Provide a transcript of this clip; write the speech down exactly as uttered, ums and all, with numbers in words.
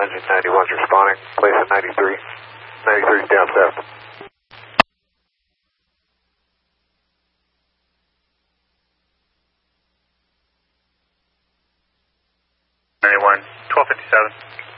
engine ninety-one's responding. Place at ninety-three. ninety-three's down south. ninety-one, twelve fifty-seven.